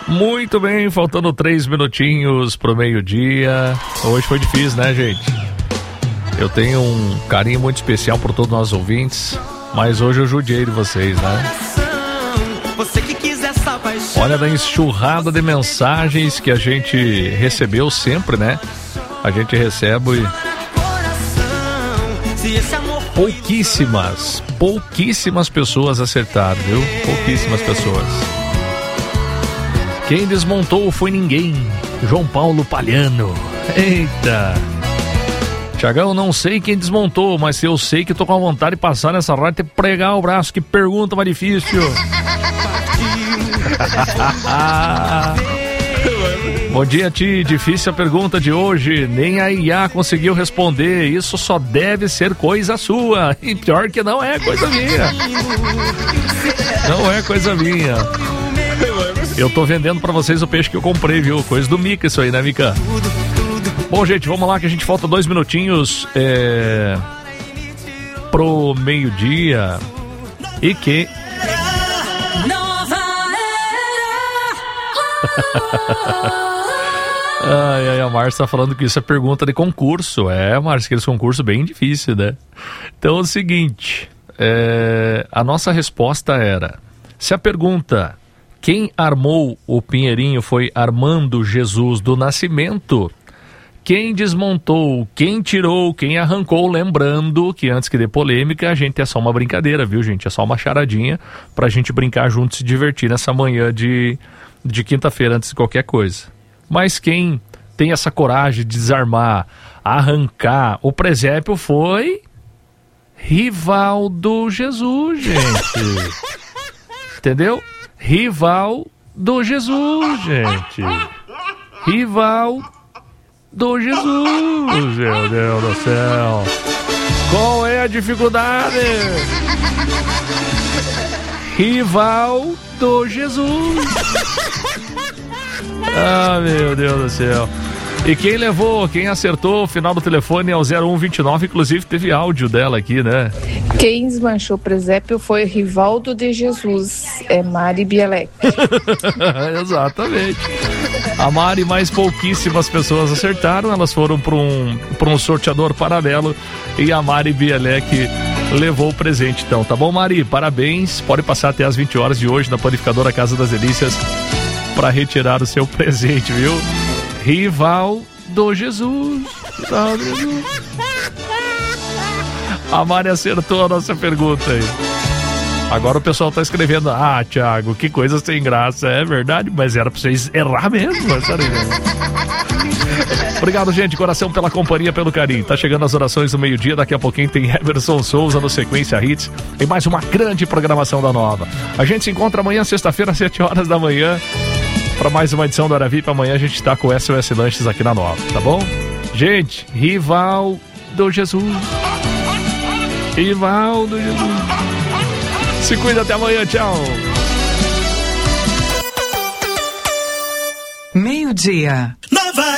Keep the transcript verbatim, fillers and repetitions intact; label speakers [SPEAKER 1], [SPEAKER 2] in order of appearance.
[SPEAKER 1] Muito bem, faltando três minutinhos pro meio-dia. Hoje foi difícil, né, gente? Eu tenho um carinho muito especial por todos nós ouvintes, mas hoje eu judiei de vocês, né? Olha da enxurrada de mensagens que a gente recebeu sempre, né? A gente recebe pouquíssimas, pouquíssimas pessoas acertaram, viu? Pouquíssimas pessoas. Quem desmontou foi ninguém. João Paulo Palhano. Eita. Tiagão, não sei quem desmontou, mas eu sei que tô com a vontade de passar nessa rádio e pregar o braço. Que pergunta mais difícil. Bom dia, Ti. Difícil a pergunta de hoje. Nem a I A conseguiu responder. Isso só deve ser coisa sua. E pior que não é coisa minha. Não é coisa minha. Eu tô vendendo pra vocês o peixe que eu comprei, viu? Coisa do Mica isso aí, né, Mica? Bom, gente, vamos lá que a gente falta dois minutinhos é... pro meio-dia. E que... Ai, ai, a Márcia tá falando que isso é pergunta de concurso. É, Márcia, aqueles concursos bem difíceis, né? Então é o seguinte, é... a nossa resposta era: se a pergunta quem armou o Pinheirinho foi Armando Jesus do Nascimento, quem desmontou, quem tirou, quem arrancou, lembrando que antes que dê polêmica, a gente é só uma brincadeira, viu, gente? É só uma charadinha pra gente brincar junto e se divertir nessa manhã de, de quinta-feira, antes de qualquer coisa. Mas quem tem essa coragem de desarmar, arrancar o presépio foi Rivaldo Jesus, gente. Entendeu? Rivaldo Jesus, gente. Rivaldo Jesus, meu Deus do céu. Qual é a dificuldade? Rivaldo Jesus. Ah, meu Deus do céu. E quem levou, quem acertou o final do telefone é o zero um vinte e nove, inclusive teve áudio dela aqui, né?
[SPEAKER 2] Quem desmanchou o presépio foi Rivaldo de Jesus, é Mari Bielek.
[SPEAKER 1] Exatamente. A Mari e mais pouquíssimas pessoas acertaram, elas foram para um, para um sorteador paralelo e a Mari Bielek levou o presente, então. Tá bom, Mari? Parabéns. Pode passar até as vinte horas de hoje na Panificadora Casa das Delícias para retirar o seu presente, viu? Rivaldo Jesus. Rivaldo Jesus. A Mari acertou a nossa pergunta aí. Agora o pessoal tá escrevendo: ah, Thiago, que coisa sem graça. É verdade, mas era pra vocês errar mesmo. Obrigado, gente, de coração, pela companhia, pelo carinho. Tá chegando as orações do meio-dia. Daqui a pouquinho tem Everson Souza no Sequência Hits. Tem mais uma grande programação da Nova. A gente se encontra amanhã, sexta-feira, às sete horas da manhã, para mais uma edição do Hora V I P. Amanhã a gente tá com o S O S Lanches aqui na Nova, tá bom? Gente, Rivaldo Jesus. Rivaldo Jesus. Se cuida, até amanhã, tchau.
[SPEAKER 3] Meio-dia.